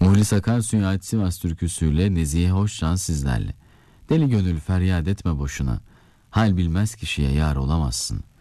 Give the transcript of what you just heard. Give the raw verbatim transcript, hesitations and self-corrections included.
Muhlis Akarsu'ya ait Sivas türküsüyle Nezihe Hoşcan sizlerle. Deli gönül feryat etme boşuna, hal bilmez kişiye yar olamazsın.